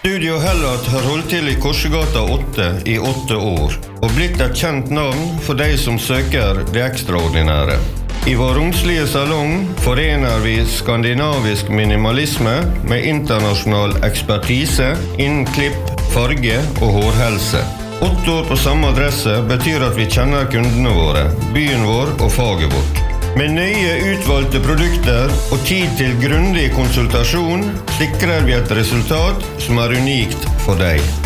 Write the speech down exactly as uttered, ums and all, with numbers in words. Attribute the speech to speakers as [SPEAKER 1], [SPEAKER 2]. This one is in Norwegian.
[SPEAKER 1] Studio Hellat har holdt til I Korsegata åtte I åtte år, og blitt et kjent navn for de som søker det ekstraordinære. I vår romslige salong forener vi skandinavisk minimalisme med internasjonal ekspertise innen klipp, farge og hårhelse. Åtte år på samme adresse betyr at vi kjenner kundene våre, byen vår og faget vårt. Med nøye utvalgte produkter og tid til grundig konsultasjon sikrer vi et resultat som er unikt for deg.